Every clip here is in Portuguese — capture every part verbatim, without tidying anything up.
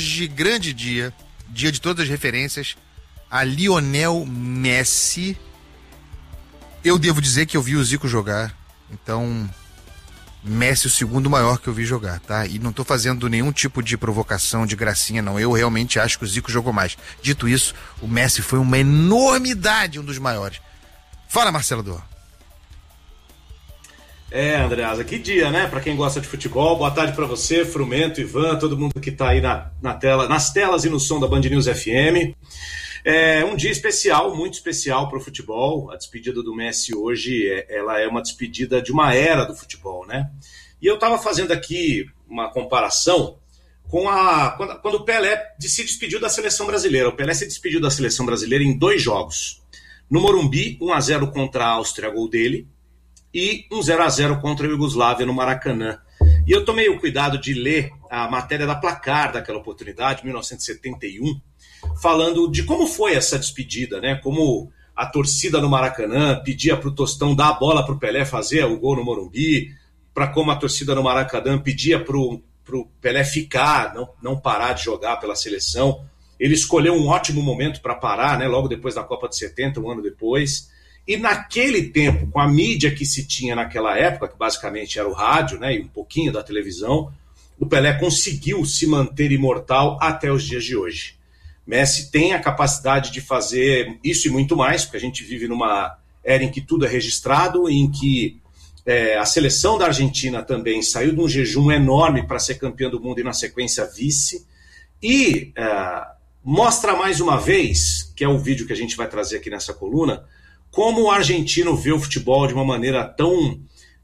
hoje, grande dia, dia de todas as referências, a Lionel Messi. Eu devo dizer que eu vi o Zico jogar, então Messi o segundo maior que eu vi jogar, tá? E não tô fazendo nenhum tipo de provocação, de gracinha, não. Eu realmente acho que o Zico jogou mais. Dito isso, o Messi foi uma enormidade, um dos maiores. Fala, Marcelo Dor. É, Andreasa, que dia, né? Pra quem gosta de futebol, boa tarde pra você, Frumento, Ivan, todo mundo que tá aí na, na tela, nas telas e no som da Band News F M. É um dia especial, muito especial para o futebol. A despedida do Messi hoje, ela é uma despedida de uma era do futebol, né? E eu estava fazendo aqui uma comparação com a quando, quando o Pelé se despediu da seleção brasileira. O Pelé se despediu da seleção brasileira em dois jogos. No Morumbi, um a zero contra a Áustria, gol dele, e um zero a zero contra a Iugoslávia no Maracanã. E eu tomei o cuidado de ler a matéria da Placar daquela oportunidade, mil novecentos e setenta e um, falando de como foi essa despedida, né? Como a torcida no Maracanã pedia para o Tostão dar a bola para o Pelé fazer o gol no Morumbi, para como a torcida no Maracanã pedia para o Pelé ficar, não, não parar de jogar pela seleção. Ele escolheu um ótimo momento para parar, né? Logo depois da Copa de setenta, um ano depois. E naquele tempo, com a mídia que se tinha naquela época, que basicamente era o rádio, né, e um pouquinho da televisão, o Pelé conseguiu se manter imortal até os dias de hoje. Messi tem a capacidade de fazer isso e muito mais, porque a gente vive numa era em que tudo é registrado, em que é, a seleção da Argentina também saiu de um jejum enorme para ser campeã do mundo e na sequência vice, e é, mostra mais uma vez, que é o vídeo que a gente vai trazer aqui nessa coluna, como o argentino vê o futebol de uma maneira tão,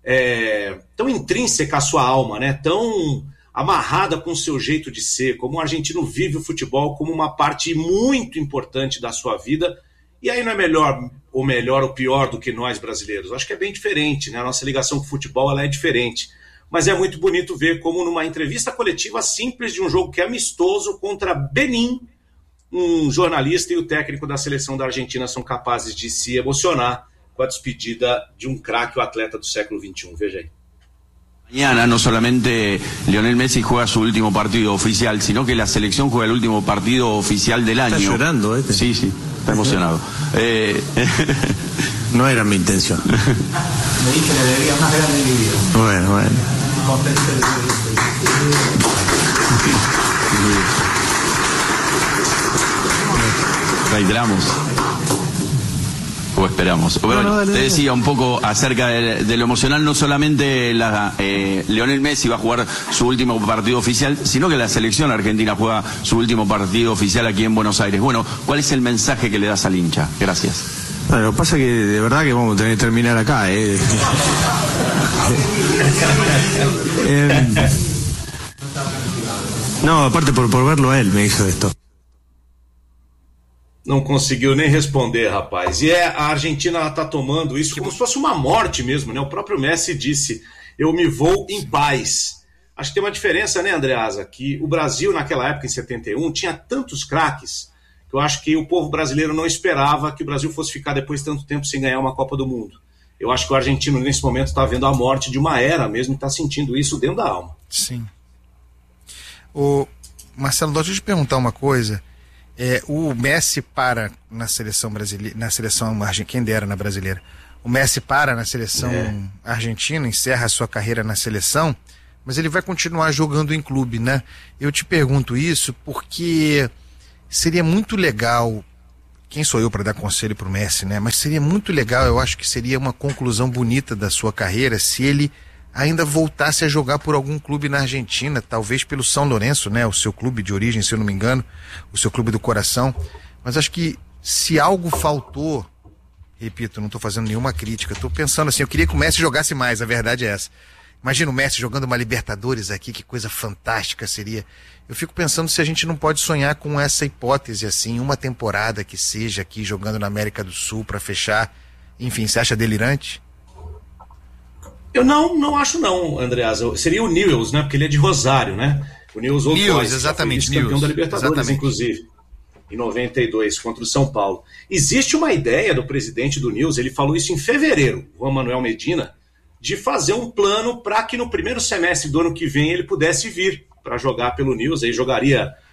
é, tão intrínseca à sua alma, né? Tão amarrada com o seu jeito de ser, como o argentino vive o futebol como uma parte muito importante da sua vida, e aí não é melhor ou melhor ou pior do que nós brasileiros. Acho que é bem diferente, né? A nossa ligação com o futebol ela é diferente, mas é muito bonito ver como numa entrevista coletiva simples de um jogo que é amistoso contra Benin, um jornalista e o técnico da seleção da Argentina são capazes de se emocionar com a despedida de um craque, o atleta do século vinte e um. Veja aí. Mañana no solamente Lionel Messi juega su último partido oficial, sino que la selección juega el último partido oficial del año. Está llorando, ¿eh? Sí, sí, está emocionado. Eh... No era mi intención. Me dije la alegría más grande de mi vida. Bueno, bueno. Reiteramos o esperamos. Bueno, no, no, dale, te decía dale. un poco acerca de, de lo emocional, no solamente la, eh, Lionel Messi va a jugar su último partido oficial, sino que la selección argentina juega su último partido oficial aquí en Buenos Aires. Bueno, ¿cuál es el mensaje que le das al hincha? Gracias. Bueno, lo que pasa es que de verdad que vamos a tener que terminar acá, ¿eh? eh no, aparte por, por verlo a él me hizo esto. Não conseguiu nem responder, rapaz. E é, a Argentina ela tá tomando isso como se fosse uma morte mesmo, né? O próprio Messi disse, eu me vou em paz. Acho que tem uma diferença, né, Andreasa? Que o Brasil, naquela época, em setenta e um, tinha tantos craques que eu acho que o povo brasileiro não esperava que o Brasil fosse ficar depois de tanto tempo sem ganhar uma Copa do Mundo. Eu acho que o argentino, nesse momento, está vendo a morte de uma era mesmo, está sentindo isso dentro da alma. Sim. O Marcelo, deixa eu te perguntar uma coisa. É, o Messi para na seleção brasileira, na seleção argentina, quem dera na brasileira. O Messi para na seleção é. argentina, encerra a sua carreira na seleção, mas ele vai continuar jogando em clube, né? Eu te pergunto isso porque seria muito legal, quem sou eu para dar conselho pro Messi, né? Mas seria muito legal, eu acho que seria uma conclusão bonita da sua carreira se ele ainda voltasse a jogar por algum clube na Argentina, talvez pelo São Lourenço, né? O seu clube de origem, se eu não me engano, o seu clube do coração. Mas acho que se algo faltou, repito, não estou fazendo nenhuma crítica, estou pensando assim, eu queria que o Messi jogasse mais, a verdade é essa. Imagina o Messi jogando uma Libertadores aqui, que coisa fantástica seria. Eu fico pensando se a gente não pode sonhar com essa hipótese assim, uma temporada que seja aqui jogando na América do Sul para fechar. Enfim, você acha delirante? Eu não, não acho não, Andreasa. Seria o Newell's, né? Porque ele é de Rosário, né? O Newell's Old Boys, exatamente, campeão Newell's, da Libertadores, exatamente. Inclusive, em noventa e dois, contra o São Paulo. Existe uma ideia do presidente do Newell's, ele falou isso em fevereiro, Juan Manuel Medina, de fazer um plano para que no primeiro semestre do ano que vem ele pudesse vir para jogar pelo Newell's, aí jogaria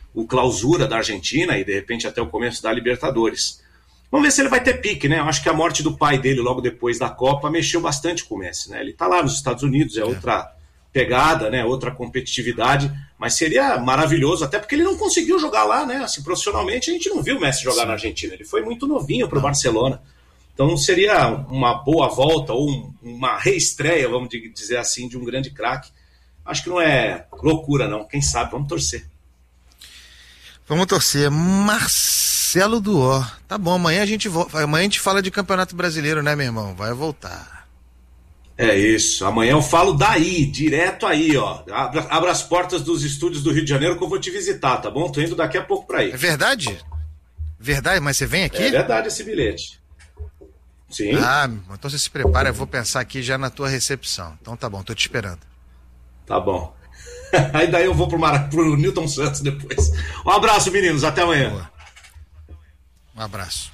o clausura da Argentina e de repente até o começo da Libertadores. Vamos ver se ele vai ter pique, né? Eu acho que a morte do pai dele logo depois da Copa mexeu bastante com o Messi, né? Ele tá lá nos Estados Unidos, é outra pegada, né? Outra competitividade, mas seria maravilhoso, até porque ele não conseguiu jogar lá, né? Assim, profissionalmente a gente não viu o Messi jogar Sim. na Argentina, ele foi muito novinho para o Barcelona. Então seria uma boa volta ou um, uma reestreia, vamos dizer assim, de um grande craque. Acho que não é loucura, não. Quem sabe? Vamos torcer. Vamos torcer. Marcelo Duó. Tá bom, amanhã a gente vo... amanhã a gente fala de Campeonato Brasileiro, né, meu irmão? Vai voltar. É isso. Amanhã eu falo daí, direto aí, ó. Abra, abra as portas dos estúdios do Rio de Janeiro que eu vou te visitar, tá bom? Tô indo daqui a pouco pra aí. É verdade? Verdade, mas você vem aqui? É verdade esse bilhete. Sim. Ah, então você se prepara, eu vou pensar aqui já na tua recepção. Então tá bom, tô te esperando. Tá bom. Aí daí eu vou pro, Mar... pro Newton Santos depois. Um abraço, meninos. Até amanhã. Boa. Um abraço.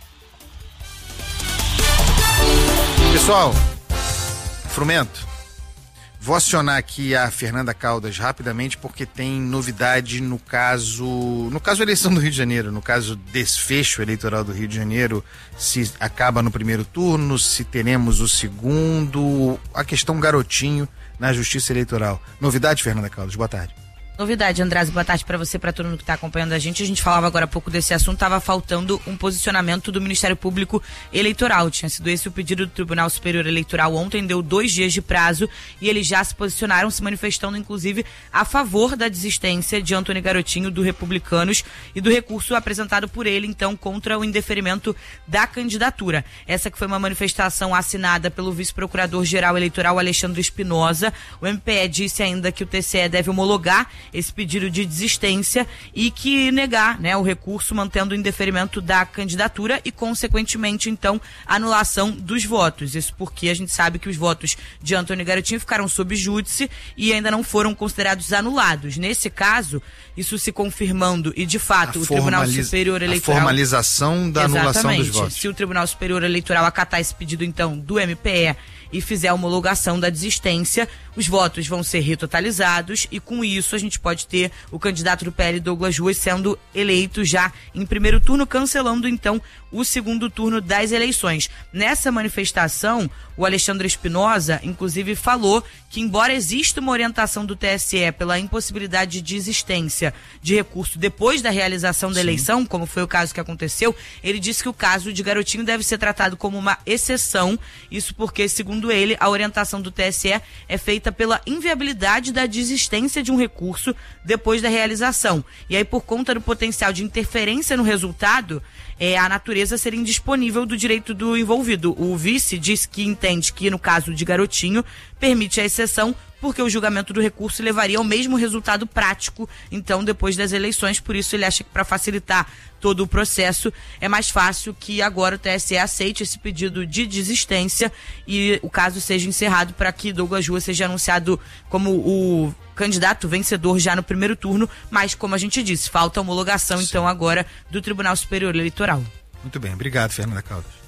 Pessoal, Frumento, vou acionar aqui a Fernanda Caldas rapidamente porque tem novidade no caso, no caso eleição do Rio de Janeiro, no caso desfecho eleitoral do Rio de Janeiro, se acaba no primeiro turno, se teremos o segundo, a questão garotinho na Justiça Eleitoral. Novidade, Fernanda Caldas, boa tarde. Novidade, Andrés, boa tarde para você, para todo mundo que está acompanhando a gente. A gente falava agora há pouco desse assunto, estava faltando um posicionamento do Ministério Público Eleitoral. Tinha sido esse o pedido do Tribunal Superior Eleitoral ontem, deu dois dias de prazo e eles já se posicionaram, se manifestando inclusive a favor da desistência de Antônio Garotinho, do Republicanos, e do recurso apresentado por ele, então, contra o indeferimento da candidatura. Essa que foi uma manifestação assinada pelo vice-procurador-geral eleitoral Alexandre Espinosa. O M P E disse ainda que o T C E deve homologar esse pedido de desistência e que negar, né, o recurso, mantendo o indeferimento da candidatura e, consequentemente, então, a anulação dos votos. Isso porque a gente sabe que os votos de Antônio Garotinho ficaram sob júdice e ainda não foram considerados anulados. Nesse caso, isso se confirmando e, de fato, a o Tribunal Superior Eleitoral... A formalização da Exatamente. Anulação dos votos. Se o Tribunal Superior Eleitoral acatar esse pedido, então, do M P E e fizer a homologação da desistência, os votos vão ser retotalizados e, com isso, a gente pode ter o candidato do P L, Douglas Ruas, sendo eleito já em primeiro turno, cancelando, então, o segundo turno das eleições. Nessa manifestação, o Alexandre Espinosa, inclusive, falou que, embora exista uma orientação do T S E pela impossibilidade de desistência de recurso depois da realização da Sim. eleição, como foi o caso que aconteceu, ele disse que o caso de Garotinho deve ser tratado como uma exceção, isso porque, segundo ele, a orientação do T S E é feita pela inviabilidade da desistência de um recurso depois da realização. E aí, por conta do potencial de interferência no resultado, é, a natureza seria indisponível do direito do envolvido. O vice diz que entende que, no caso de Garotinho, permite a exceção porque o julgamento do recurso levaria ao mesmo resultado prático, então, depois das eleições. Por isso, ele acha que, para facilitar todo o processo, é mais fácil que agora o T S E aceite esse pedido de desistência e o caso seja encerrado para que Douglas Ruas seja anunciado como o candidato vencedor já no primeiro turno, mas, como a gente disse, falta a homologação, Sim. então, agora do Tribunal Superior Eleitoral. Muito bem, obrigado, Fernanda Caldas.